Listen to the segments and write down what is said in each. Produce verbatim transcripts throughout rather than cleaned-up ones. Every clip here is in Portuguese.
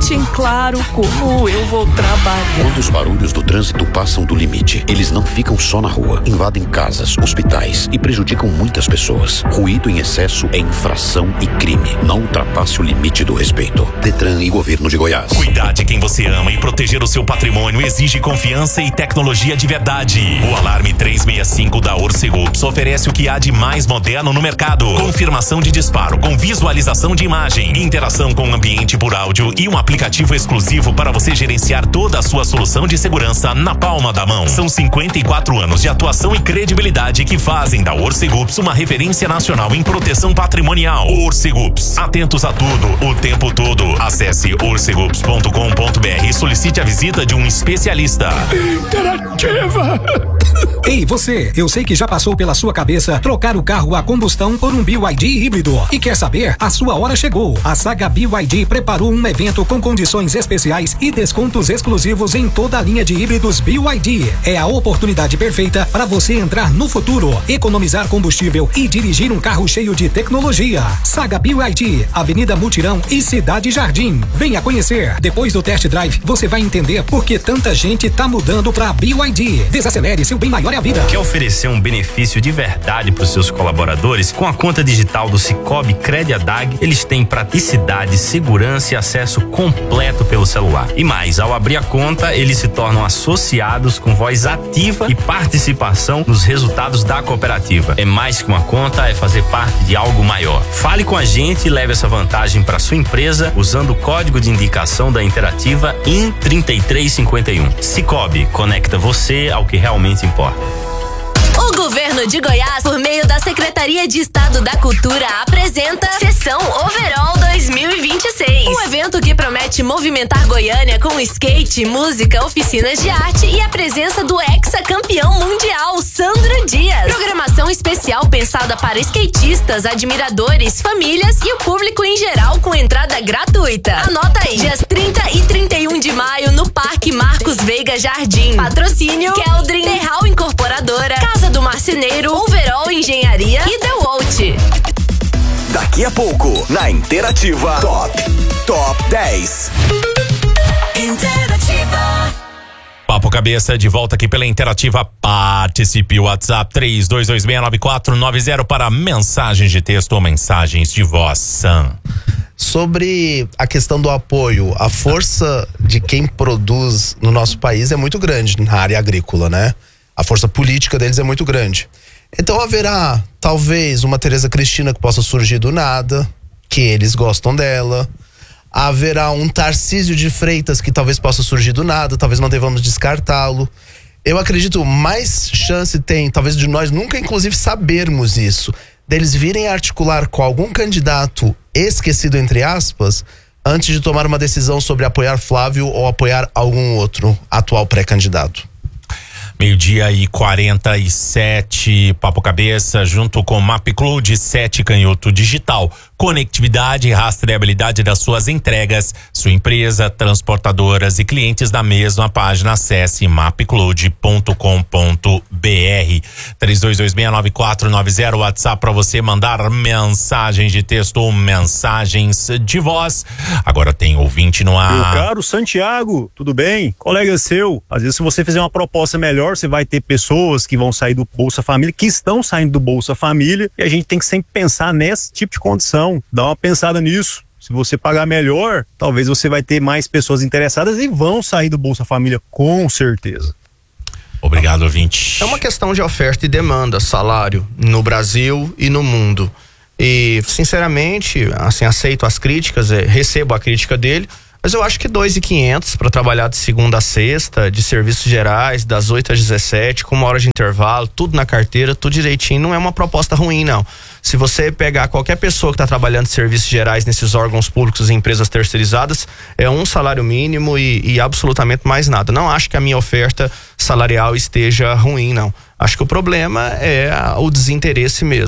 Martim, claro, como eu vou trabalhar. Quando os barulhos do trânsito passam do limite, eles não ficam só na rua, invadem casas, hospitais e prejudicam muitas pessoas. Ruído em excesso é infração e crime. Não ultrapasse o limite do respeito. Detran e Governo de Goiás. Cuidar de quem você ama e proteger o seu patrimônio exige confiança e tecnologia de verdade. O Alarme trezentos e sessenta e cinco da Orcegups oferece o que há de mais moderno no mercado. Confirmação de disparo com visualização de imagem, interação com o ambiente por áudio e um aplicativo exclusivo para você gerenciar toda a sua solução de segurança na palma da mão. São cinquenta e quatro anos de atuação e credibilidade que fazem da Orcegups uma referência nacional em proteção patrimonial. Orcegups, atentos a tudo, o tempo todo. Acesse orcegups ponto com ponto br e solicite a visita de um especialista. Interativa. Ei, você, eu sei que já passou pela sua cabeça trocar o carro a combustão por um B Y D híbrido. E quer saber? A sua hora chegou. A Saga B Y D preparou um evento com condições especiais e descontos exclusivos em toda a linha de híbridos B Y D. É a oportunidade perfeita para você entrar no futuro, economizar combustível e dirigir um carro cheio de tecnologia. Saga B Y D, Avenida Mutirão e Cidade Jardim. Venha conhecer. Depois do test drive, você vai entender por que tanta gente tá mudando pra B Y D. Desacelere, seu bem maior é a vida. Quer oferecer um benefício de verdade para os seus colaboradores? Com a conta digital do Sicoob Crediadag, eles têm praticidade, segurança e acesso completo pelo celular. E mais, ao abrir a conta, eles se tornam associados com voz ativa e participação nos resultados da cooperativa. É mais que uma conta, é fazer parte de algo maior. Fale com a gente e leve essa vantagem para sua empresa usando o código de indicação da Interativa I N trinta e três cinquenta e um. Sicoob, conecta você ao que realmente importa. O Governo de Goiás, por meio da Secretaria de Estado da Cultura, apresenta Sessão Overall dois mil e vinte e seis. Um evento que promete movimentar Goiânia com skate, música, oficinas de arte e a presença do ex-campeão mundial, Sandro Dias. Programação especial pensada para skatistas, admiradores, famílias e o público em geral com entrada gratuita. Anota aí, dias trinta e trinta e um de maio no Parque Marcos Veiga Jardim. Patrocínio Keldrin, Terral Incorporadora, Casa do Marceneiro, Overall Engenharia e The Volt. Daqui a pouco, na Interativa, Top, Top dez. Interativa. Papo Cabeça de volta aqui pela Interativa. Participe, WhatsApp três dois dois seis nove quatro nove zero para mensagens de texto ou mensagens de voz. Sam. Sobre a questão do apoio, a força de quem produz no nosso país é muito grande na área agrícola, né? A força política deles é muito grande. Então haverá talvez uma Tereza Cristina que possa surgir do nada, que eles gostam dela. Haverá um Tarcísio de Freitas que talvez possa surgir do nada, talvez não devamos descartá-lo. Eu acredito, mais chance tem, talvez de nós nunca inclusive sabermos isso, deles virem articular com algum candidato esquecido entre aspas, antes de tomar uma decisão sobre apoiar Flávio ou apoiar algum outro atual pré-candidato. Meio-dia e quarenta e sete, Papo Cabeça, junto com MapCloud sete Canhoto Digital. Conectividade e rastreabilidade das suas entregas. Sua empresa, transportadoras e clientes da mesma página. Acesse mapcloud ponto com ponto br. três dois dois seis nove quatro nove zero, WhatsApp para você mandar mensagens de texto ou mensagens de voz. Agora tem ouvinte no ar. Meu caro Santiago, tudo bem? Colega seu, às vezes se você fizer uma proposta melhor, você vai ter pessoas que vão sair do Bolsa Família, que estão saindo do Bolsa Família, e a gente tem que sempre pensar nesse tipo de condição. Dá uma pensada nisso. Se você pagar melhor, talvez você vai ter mais pessoas interessadas e vão sair do Bolsa Família, com certeza. Obrigado, ouvinte. É uma questão de oferta e demanda, salário, no Brasil e no mundo. E, sinceramente, assim, aceito as críticas, é, recebo a crítica dele, mas eu acho que dois mil e quinhentos para trabalhar de segunda a sexta, de serviços gerais, das oito às dezessete, com uma hora de intervalo, tudo na carteira, tudo direitinho, não é uma proposta ruim, não. Se você pegar qualquer pessoa que está trabalhando de serviços gerais nesses órgãos públicos e empresas terceirizadas, é um salário mínimo e, e absolutamente mais nada. Não acho que a minha oferta salarial esteja ruim, não. Acho que o problema é o desinteresse mesmo.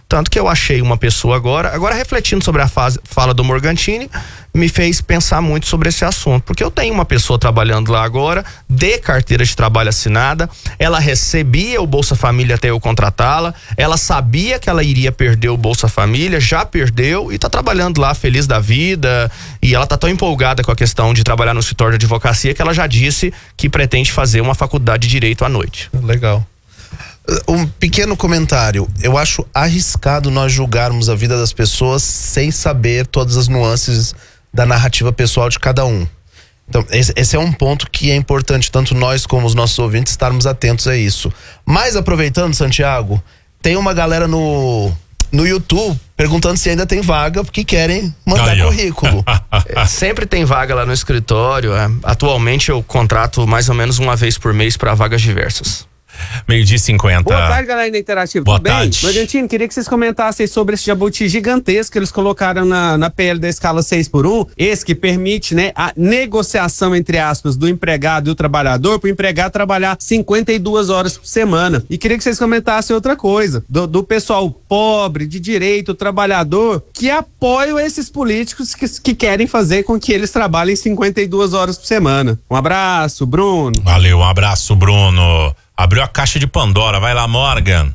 Tanto que eu achei uma pessoa agora, agora refletindo sobre a fase, fala do Morgantini, me fez pensar muito sobre esse assunto, porque eu tenho uma pessoa trabalhando lá agora, de carteira de trabalho assinada, ela recebia o Bolsa Família até eu contratá-la, ela sabia que ela iria perder o Bolsa Família, já perdeu e tá trabalhando lá feliz da vida, e ela tá tão empolgada com a questão de trabalhar no escritório de advocacia que ela já disse que pretende fazer uma faculdade de Direito à noite. Legal. Um pequeno comentário. Eu acho arriscado nós julgarmos a vida das pessoas sem saber todas as nuances da narrativa pessoal de cada um. Então, esse, esse é um ponto que é importante, tanto nós como os nossos ouvintes estarmos atentos a isso. Mas aproveitando, Santiago, tem uma galera no, no YouTube perguntando se ainda tem vaga, porque querem mandar Aí, currículo. É, sempre tem vaga lá no escritório. É. Atualmente eu contrato mais ou menos uma vez por mês para vagas diversas. Meio-dia e cinquenta. Boa tarde, galera da Interativa. Boa Tudo bem? tarde. Morgantini, queria que vocês comentassem sobre esse jabuti gigantesco que eles colocaram na, na P L da escala seis por um. Esse que permite, né, a negociação, entre aspas, do empregado e o trabalhador, para o empregado trabalhar cinquenta e duas horas por semana. E queria que vocês comentassem outra coisa, do, do pessoal pobre, de direito, trabalhador, que apoiam esses políticos que, que querem fazer com que eles trabalhem cinquenta e duas horas por semana. Um abraço, Bruno. Valeu, um abraço, Bruno. Abriu a caixa de Pandora, vai lá, Morgan.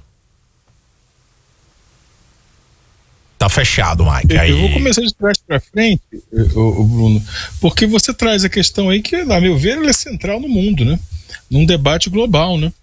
Tá fechado, Mike. Aí. Eu vou começar de trás para frente, o, o Bruno, porque você traz a questão aí que, a meu ver, ela é central no mundo, né? Num debate global, né?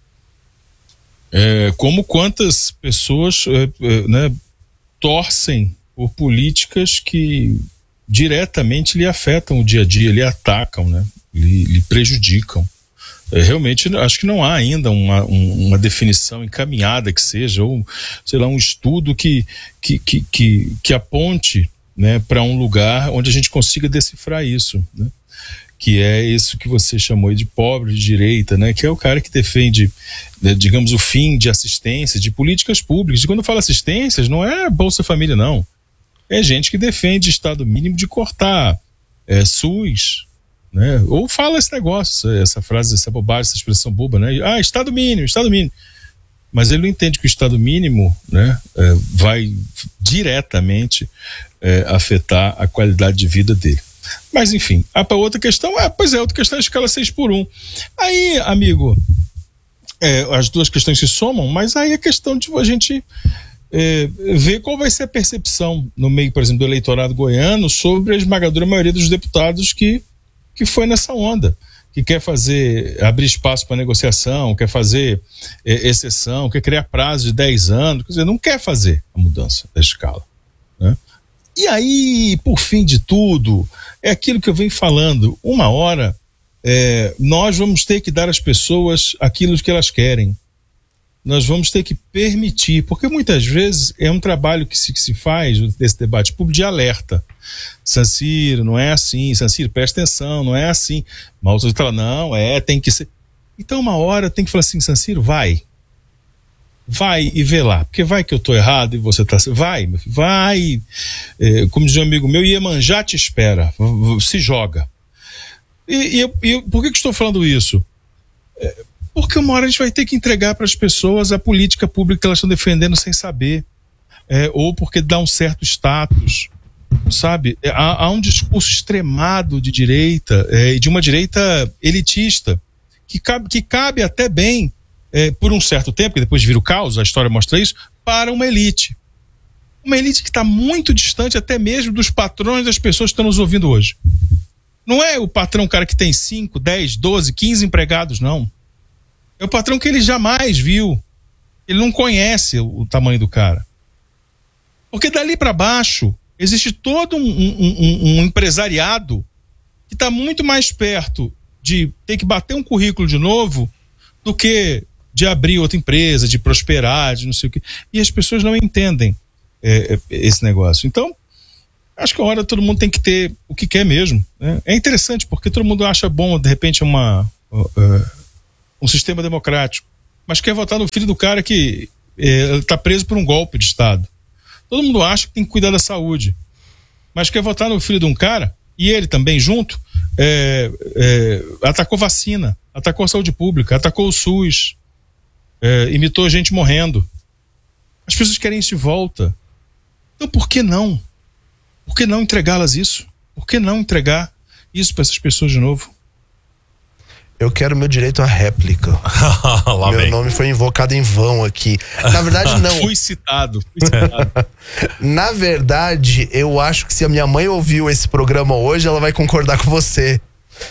É, como quantas pessoas é, é, né, torcem por políticas que diretamente lhe afetam o dia a dia, lhe atacam, né? Lhe, lhe prejudicam. É, realmente acho que não há ainda uma, um, uma definição encaminhada que seja, ou sei lá, um estudo que, que, que, que, que aponte, né, para um lugar onde a gente consiga decifrar isso, né? Que é isso que você chamou de pobre de direita, né? Que é o cara que defende, né, digamos, o fim de assistência, de políticas públicas. E quando eu falo assistências, não é Bolsa Família, não. É gente que defende Estado mínimo de cortar é, SUS, né? Ou fala esse negócio, essa frase, essa bobagem, essa expressão boba, né? Ah, Estado mínimo, Estado mínimo. Mas ele não entende que o Estado mínimo, né, é, vai diretamente é, afetar a qualidade de vida dele. Mas enfim, a outra questão é, pois é, outra questão é a escala seis por um. Aí, amigo, é, as duas questões se somam, mas aí é questão de a gente é, ver qual vai ser a percepção no meio, por exemplo, do eleitorado goiano sobre a esmagadora maioria dos deputados que que foi nessa onda, que quer fazer, abrir espaço para negociação, quer fazer é, exceção, quer criar prazo de dez anos, quer dizer, não quer fazer a mudança da escala, né? E aí, por fim de tudo, é aquilo que eu venho falando, uma hora é, nós vamos ter que dar às pessoas aquilo que elas querem. Nós vamos ter que permitir, porque muitas vezes é um trabalho que se, que se faz desse debate público de alerta. Sanciro, não é assim, Sanciro, presta atenção, não é assim. Mas outros falam, não, é, tem que ser. Então uma hora tem que falar assim, Sanciro, vai. Vai e vê lá, porque vai que eu tô errado e você tá... Vai, meu filho, vai. É, como diz um amigo meu, Iemanjá te espera, se joga. E, e, eu, e por que que estou falando isso? É, porque uma hora a gente vai ter que entregar para as pessoas a política pública que elas estão defendendo sem saber, é, ou porque dá um certo status, sabe? Há, há um discurso extremado de direita, é, de uma direita elitista, que cabe, que cabe até bem, é, por um certo tempo, que depois vira o caos, a história mostra isso, para uma elite. Uma elite que está muito distante até mesmo dos patrões das pessoas que estão nos ouvindo hoje. Não é o patrão, cara que tem cinco, dez, doze, quinze empregados, não. É o patrão que ele jamais viu. Ele não conhece o, o tamanho do cara. Porque dali para baixo existe todo um, um, um, um empresariado que está muito mais perto de ter que bater um currículo de novo do que de abrir outra empresa, de prosperar, de não sei o quê. E as pessoas não entendem é, esse negócio. Então, acho que a hora todo mundo tem que ter o que quer mesmo, né? É interessante porque todo mundo acha bom, de repente, uma... Uh, um sistema democrático, mas quer votar no filho do cara que está é, preso por um golpe de Estado. Todo mundo acha que tem que cuidar da saúde, mas quer votar no filho de um cara, e ele também junto, é, é, atacou vacina, atacou a saúde pública, atacou o SUS, é, imitou gente morrendo. As pessoas querem isso de volta. Então por que não? Por que não entregá-las isso? Por que não entregar isso para essas pessoas de novo? Eu quero meu direito à réplica. Meu vem. nome foi invocado em vão aqui. Na verdade, não. Fui citado. Fui citado. Na verdade, eu acho que se a minha mãe ouviu esse programa hoje, ela vai concordar com você.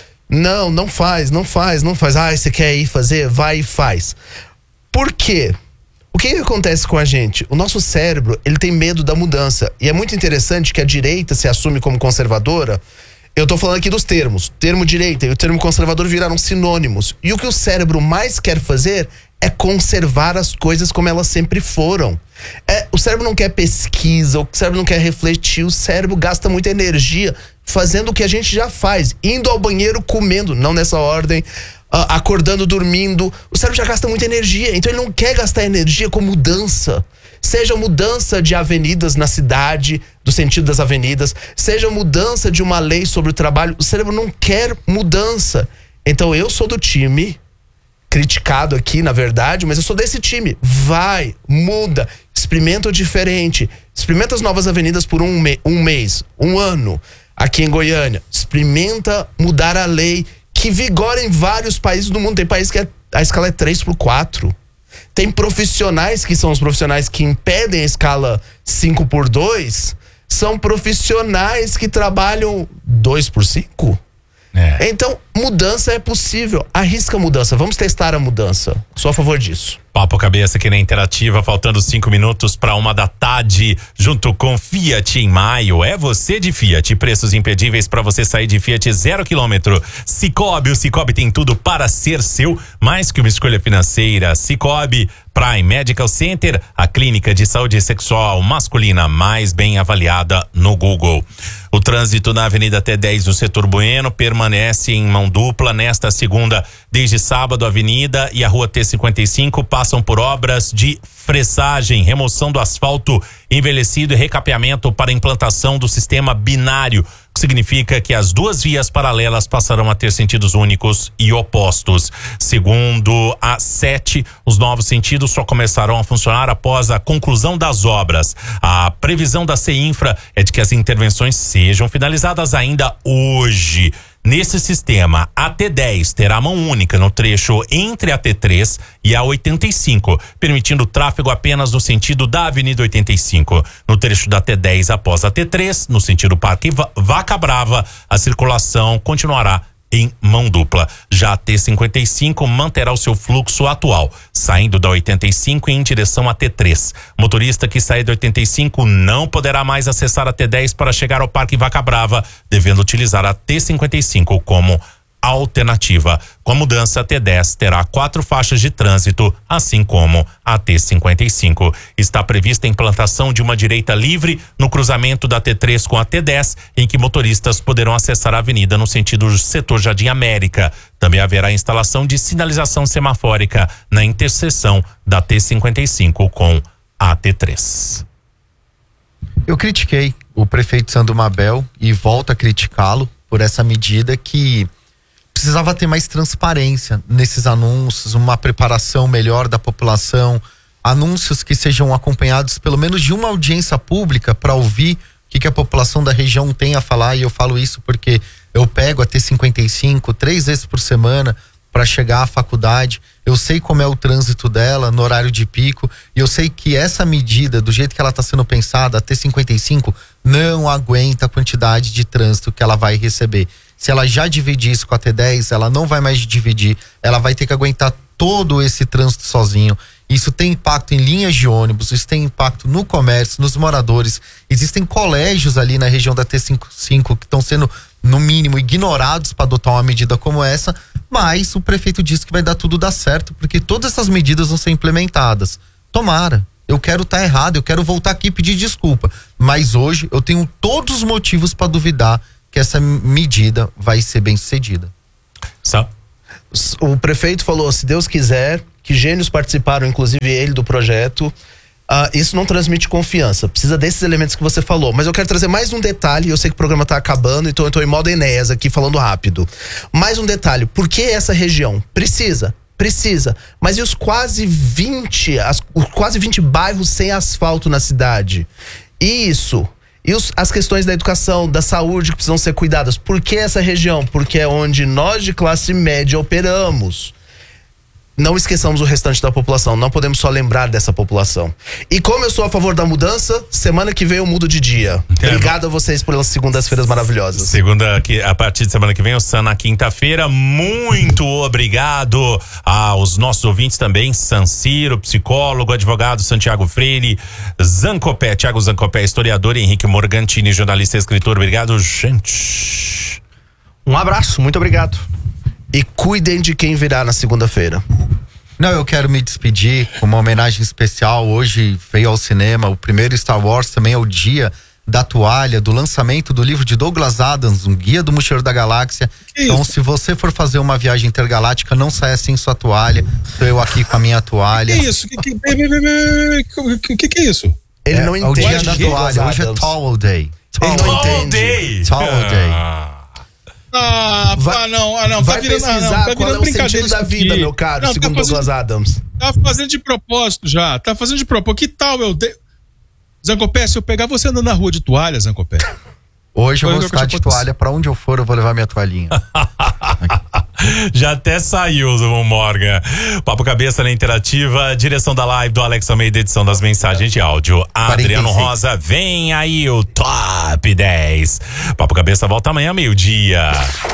Não, não faz, não faz, não faz. Ah, você quer ir fazer? Vai e faz. Por quê? O que, que acontece com a gente? O nosso cérebro, ele tem medo da mudança. E é muito interessante que a direita se assume como conservadora. Eu tô falando aqui dos termos. Termo direita e o termo conservador viraram sinônimos. E o que o cérebro mais quer fazer é conservar as coisas como elas sempre foram. É, o cérebro não quer pesquisa, o cérebro não quer refletir, o cérebro gasta muita energia fazendo o que a gente já faz. Indo ao banheiro, comendo, não nessa ordem, uh, acordando, dormindo. O cérebro já gasta muita energia, então ele não quer gastar energia com mudança. Seja mudança de avenidas na cidade, do sentido das avenidas, seja mudança de uma lei sobre o trabalho, o cérebro não quer mudança. Então eu sou do time, criticado aqui na verdade, mas eu sou desse time. Vai, muda, experimenta o diferente, experimenta as novas avenidas por um, me- um mês, um ano, aqui em Goiânia. Experimenta mudar a lei que vigora em vários países do mundo. Tem países que é, a escala é três por quatro. Tem profissionais que são os profissionais que impedem a escala cinco por dois, são profissionais que trabalham dois por cinco. É. Então, mudança é possível. Arrisca a mudança. Vamos testar a mudança. Sou a favor disso. Papo Cabeça aqui na Interativa, faltando cinco minutos para uma da tarde, junto com Fiat em maio. É você de Fiat, preços imperdíveis para você sair de Fiat zero quilômetro. Cicobi, o Cicobi tem tudo para ser seu, mais que uma escolha financeira. Cicobi Prime Medical Center, a clínica de saúde sexual masculina mais bem avaliada no Google. O trânsito na Avenida T dez no setor Bueno permanece em mão dupla nesta segunda. Desde sábado, a Avenida e a Rua T cinquenta e cinco passam por obras de fressagem, remoção do asfalto envelhecido e recapeamento para implantação do sistema binário, que significa que as duas vias paralelas passarão a ter sentidos únicos e opostos. Segundo a sete, os novos sentidos só começarão a funcionar após a conclusão das obras. A previsão da CEINFRA é de que as intervenções sejam finalizadas ainda hoje. Nesse sistema, a T dez terá mão única no trecho entre a T três e a oitenta e cinco, permitindo tráfego apenas no sentido da Avenida oitenta e cinco. No trecho da T dez após a T três, no sentido Parque Vaca Brava, a circulação continuará em mão dupla. Já a T cinquenta e cinco manterá o seu fluxo atual, saindo da oitenta e cinco em direção à T três. Motorista que sair da oitenta e cinco não poderá mais acessar a T dez para chegar ao Parque Vaca Brava, devendo utilizar a T cinquenta e cinco como alternativa. Com a mudança, a T dez terá quatro faixas de trânsito, assim como a T cinquenta e cinco. Está prevista a implantação de uma direita livre no cruzamento da T três com a T dez, em que motoristas poderão acessar a avenida no sentido do setor Jardim América. Também haverá instalação de sinalização semafórica na interseção da T cinquenta e cinco com a T três. Eu critiquei o prefeito Sandro Mabel e volto a criticá-lo por essa medida que precisava ter mais transparência nesses anúncios, uma preparação melhor da população, anúncios que sejam acompanhados pelo menos de uma audiência pública para ouvir o que, que a população da região tem a falar. E eu falo isso porque eu pego a T cinquenta e cinco três vezes por semana para chegar à faculdade. Eu sei como é o trânsito dela no horário de pico e eu sei que essa medida, do jeito que ela está sendo pensada, a T cinquenta e cinco não aguenta a quantidade de trânsito que ela vai receber. Se ela já dividir isso com a T dez, ela não vai mais dividir, ela vai ter que aguentar todo esse trânsito sozinho. Isso tem impacto em linhas de ônibus, isso tem impacto no comércio, nos moradores. Existem colégios ali na região da T cinquenta e cinco que estão sendo, no mínimo, ignorados para adotar uma medida como essa, mas o prefeito disse que vai dar tudo dar certo, porque todas essas medidas vão ser implementadas. Tomara. Eu quero estar errado, eu quero voltar aqui e pedir desculpa. Mas hoje eu tenho todos os motivos para duvidar que essa medida vai ser bem sucedida. Só. O prefeito falou, se Deus quiser, que gênios participaram, inclusive ele, do projeto. Uh, isso não transmite confiança. Precisa desses elementos que você falou. Mas eu quero trazer mais um detalhe. Eu sei que o programa está acabando, então eu estou em modo Enéas aqui, falando rápido. Mais um detalhe. Por que essa região? Precisa. Precisa. Mas e os quase vinte, as, os quase vinte bairros sem asfalto na cidade? E isso... E os, as questões da educação, da saúde que precisam ser cuidadas. Por que essa região? Porque é onde nós de classe média operamos. Não esqueçamos o restante da população. Não podemos só lembrar dessa população. E como eu sou a favor da mudança, semana que vem eu mudo de dia. Obrigado a vocês pelas segundas-feiras maravilhosas. Segunda, que, a partir de semana que vem, o Sam na quinta-feira. Muito obrigado aos nossos ouvintes também. San Ciro, psicólogo, advogado Santiago Freire, Zancopé, Thiago Zancopé, historiador, Henrique Morgantini, jornalista e escritor. Obrigado, gente. Um abraço, muito obrigado. E cuidem de quem virá na segunda-feira. Não, eu quero me despedir com uma homenagem especial. Hoje veio ao cinema o primeiro Star Wars, também é o dia da toalha, do lançamento do livro de Douglas Adams, um guia do mochileiro da galáxia. Que então, isso? Se você for fazer uma viagem intergaláctica, não saia sem sua toalha. Estou eu aqui com a minha toalha. Que, que é isso? Que que, que, que, que é isso? Ele é, não entende. É o dia da toalha. Hoje é Towel Day. Ele não entende. Towel Day. Ah, vai, ah, não, ah, não. Vai tá virando, pesquisar não, tá qual é o sentido da vida, meu caro, não, segundo tá fazendo, Douglas Adams. Tá fazendo de propósito já, tá fazendo de propósito. Que tal eu... De... Zancopé, se eu pegar você andando na rua de toalha, Zancopé. Hoje eu vou estar de toalha, pra onde eu for eu vou levar minha toalhinha. Já até saiu, o Morgan. Papo Cabeça na Interativa, direção da live do Alex Almeida, edição das mensagens de áudio. Adriano Rosa, vem aí o Top dez. Papo Cabeça volta amanhã, meio-dia.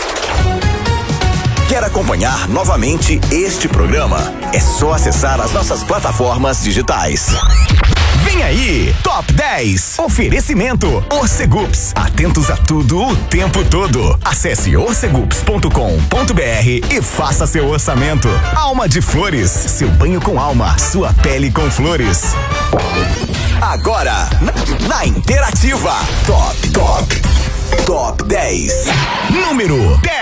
Quer acompanhar novamente este programa? É só acessar as nossas plataformas digitais. Vem aí, Top dez. Oferecimento Orcegups. Atentos a tudo o tempo todo. Acesse orcegups ponto com ponto br e faça seu orçamento. Alma de Flores. Seu banho com alma. Sua pele com flores. Agora, na, na Interativa. Top, top, Top dez. Número dez.